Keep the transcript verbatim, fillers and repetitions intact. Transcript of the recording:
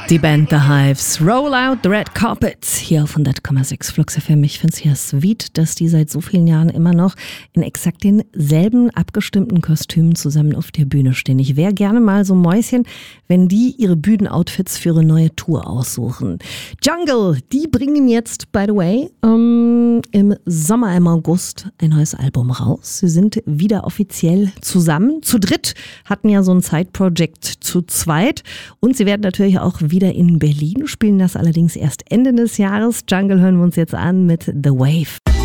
Die Band The Hives, Roll Out the Red Carpet, hier auf hundert Komma sechs Flux F M. Ich finde es ja sweet, dass die seit so vielen Jahren immer noch in exakt denselben abgestimmten Kostümen zusammen auf der Bühne stehen. Ich wäre gerne mal so Mäuschen, wenn die ihre Bühnenoutfits für ihre neue Tour aussuchen. Jungle, die bringen jetzt, by the way, ähm, im Sommer, im August ein neues Album raus. Sie sind wieder offiziell zusammen. Zu dritt, hatten ja so ein Side-Project zu zweit. Und sie werden natürlich auch wieder wieder in Berlin, spielen das allerdings erst Ende des Jahres. Jungle hören wir uns jetzt an mit The Wave.